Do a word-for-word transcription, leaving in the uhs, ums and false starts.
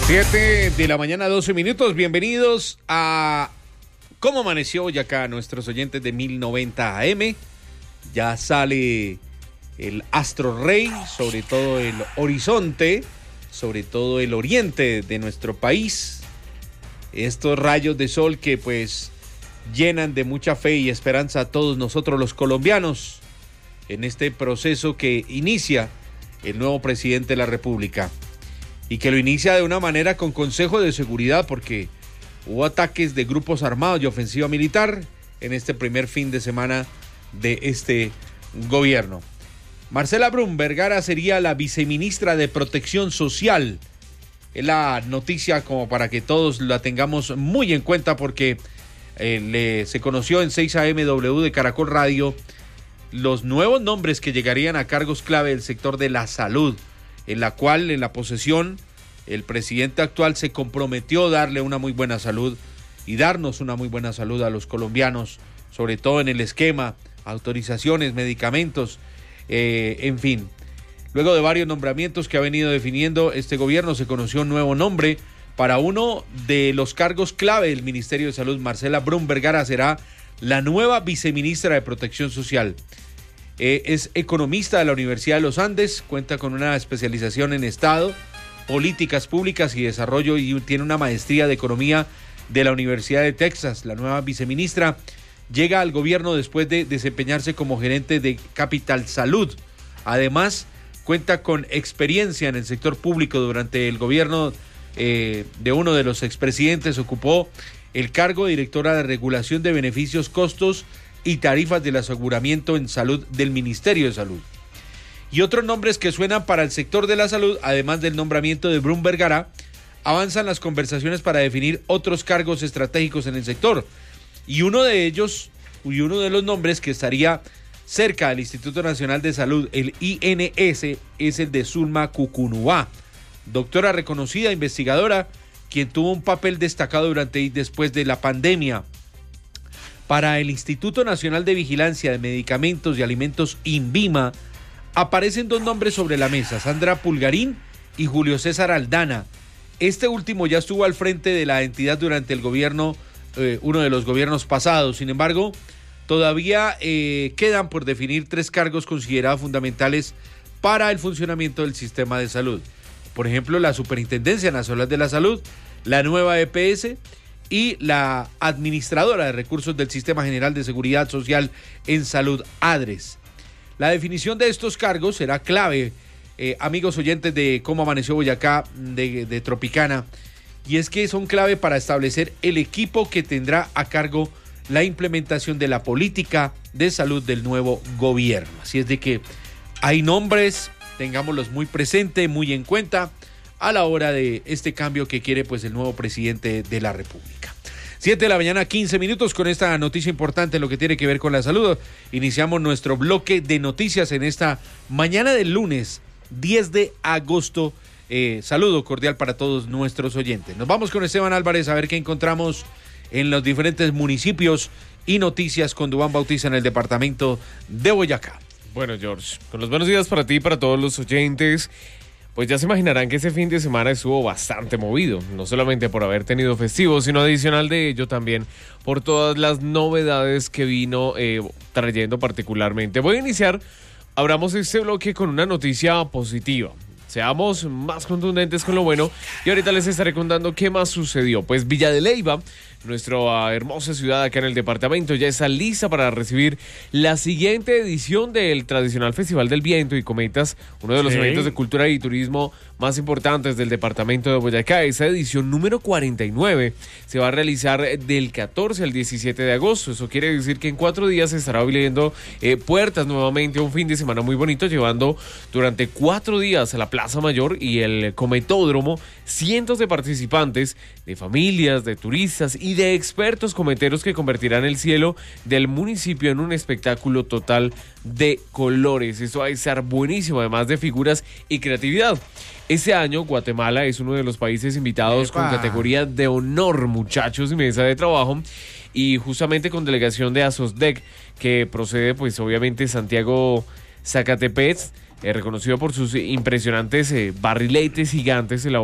Siete de la mañana, doce minutos. Bienvenidos a ¿Cómo amaneció Boyacá? Nuestros oyentes de mil noventa A M. Ya sale el astro rey, sobre todo el horizonte, sobre todo el oriente de nuestro país. Estos rayos de sol que pues llenan de mucha fe y esperanza a todos nosotros los colombianos en este proceso que inicia el nuevo presidente de la República. Y que lo inicia de una manera con consejo de seguridad, porque hubo ataques de grupos armados y ofensiva militar en este primer fin de semana de este gobierno. Marcela Brun Vergara sería la viceministra de Protección Social. Es la noticia como para que todos la tengamos muy en cuenta, porque eh, le, se conoció en seis A M W de Caracol Radio los nuevos nombres que llegarían a cargos clave del sector de la salud, en la cual en la posesión el presidente actual se comprometió a darle una muy buena salud y darnos una muy buena salud a los colombianos, sobre todo en el esquema, autorizaciones, medicamentos, eh, en fin. Luego de varios nombramientos que ha venido definiendo este gobierno, se conoció un nuevo nombre para uno de los cargos clave del Ministerio de Salud. Marcela Brun Vergara será la nueva viceministra de Protección Social. Eh, es economista de la Universidad de los Andes, cuenta con una especialización en Estado, Políticas Públicas y Desarrollo, y tiene una maestría de Economía de la Universidad de Texas. La nueva viceministra llega al gobierno después de desempeñarse como gerente de Capital Salud. Además, cuenta con experiencia en el sector público. Durante el gobierno eh, de uno de los expresidentes ocupó el cargo de directora de regulación de beneficios, costos y tarifas del aseguramiento en salud del Ministerio de Salud. Y otros nombres que suenan para el sector de la salud, además del nombramiento de Brun Vergara, avanzan las conversaciones para definir otros cargos estratégicos en el sector. Y uno de ellos, y uno de los nombres que estaría cerca del Instituto Nacional de Salud, el I N S, es el de Zulma Cucunúa, doctora reconocida, investigadora, quien tuvo un papel destacado durante y después de la pandemia. Para el Instituto Nacional de Vigilancia de Medicamentos y Alimentos, INVIMA, aparecen dos nombres sobre la mesa: Sandra Pulgarín y Julio César Aldana. Este último ya estuvo al frente de la entidad durante el gobierno, eh, uno de los gobiernos pasados. Sin embargo, todavía eh, quedan por definir tres cargos considerados fundamentales para el funcionamiento del sistema de salud. Por ejemplo, la Superintendencia Nacional de la Salud, la nueva E P S y la administradora de recursos del Sistema General de Seguridad Social en Salud, ADRES. La definición de estos cargos será clave, eh, amigos oyentes de Cómo Amaneció Boyacá, de, de Tropicana, y es que son clave para establecer el equipo que tendrá a cargo la implementación de la política de salud del nuevo gobierno. Así es de que hay nombres, tengámoslos muy presente, muy en cuenta a la hora de este cambio que quiere pues el nuevo presidente de la República. siete de la mañana, quince minutos, con esta noticia importante en lo que tiene que ver con la salud. Iniciamos nuestro bloque de noticias en esta mañana del lunes diez de agosto. Eh, saludo cordial para todos nuestros oyentes. Nos vamos con Esteban Álvarez a ver qué encontramos en los diferentes municipios y noticias con Duván Bautista en el departamento de Boyacá. Bueno, George, con los buenos días para ti y para todos los oyentes. Pues ya se imaginarán que ese fin de semana estuvo bastante movido, no solamente por haber tenido festivos, sino adicional de ello también por todas las novedades que vino eh, trayendo particularmente. Voy a iniciar, abramos este bloque con una noticia positiva. Seamos más contundentes con lo bueno y ahorita les estaré contando qué más sucedió. Pues Villa de Leyva, nuestra uh, hermosa ciudad acá en el departamento, ya está lista para recibir la siguiente edición del tradicional Festival del Viento y Cometas, uno de los sí. eventos de cultura y turismo más importantes del departamento de Boyacá. Esa edición número cuarenta y nueve se va a realizar del catorce al diecisiete de agosto. Eso quiere decir que en cuatro días se estará abriendo eh, puertas nuevamente, un fin de semana muy bonito, llevando durante cuatro días a la Plaza Mayor y el Cometódromo cientos de participantes, de familias, de turistas y de expertos cometeros que convertirán el cielo del municipio en un espectáculo total de colores. Esto va a estar buenísimo, además de figuras y creatividad. Este año Guatemala es uno de los países invitados Epa. con categoría de honor, muchachos, y mesa de trabajo, y justamente con delegación de ASOSDEC, que procede pues obviamente Santiago Zacatepec, eh, reconocido por sus impresionantes eh, barriletes gigantes elaborados